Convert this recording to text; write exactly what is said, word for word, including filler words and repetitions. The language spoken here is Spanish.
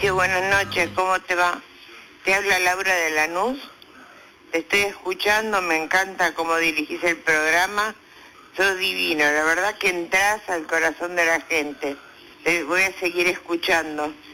Patricio, buenas noches, ¿cómo te va? Te habla Laura de Lanús, te estoy escuchando, me encanta cómo dirigís el programa, sos divino, la verdad que entras al corazón de la gente, te voy a seguir escuchando.